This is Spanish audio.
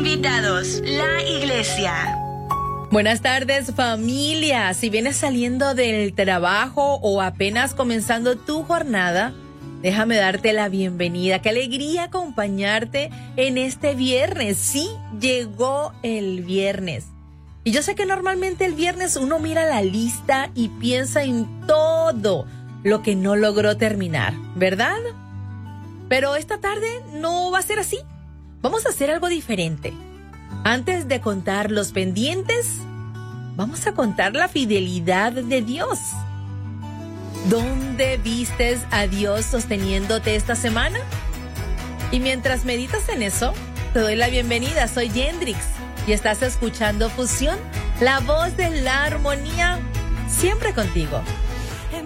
invitados, la iglesia. Buenas tardes, familia. Si vienes saliendo del trabajo o apenas comenzando tu jornada, déjame darte la bienvenida. Qué alegría acompañarte en este viernes. Sí, llegó el viernes. Y yo sé que normalmente el viernes uno mira la lista y piensa en todo lo que no logró terminar, ¿verdad? Pero esta tarde no va a ser así. Vamos a hacer algo diferente. Antes de contar los pendientes, vamos a contar la fidelidad de Dios. ¿Dónde vistes a Dios sosteniéndote esta semana? Y mientras meditas en eso, te doy la bienvenida. Soy Yendrix y estás escuchando Fusión, la voz de la armonía, siempre contigo.